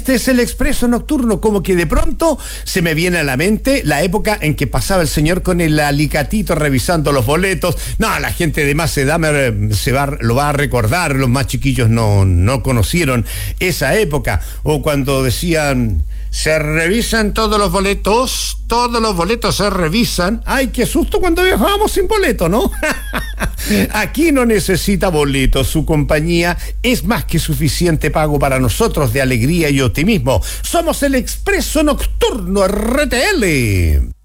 Este es el Expreso Nocturno, como que de pronto se me viene a la mente la época en que pasaba el señor con el alicatito revisando los boletos. No, la gente de más edad lo va a recordar, los más chiquillos no conocieron esa época. O cuando decían, se revisan todos los boletos se revisan. Ay, qué susto cuando viajábamos sin boleto, ¿no? Aquí no necesita boletos, su compañía es más que suficiente pago para nosotros de alegría y optimismo. Somos el Expreso Nocturno RTL.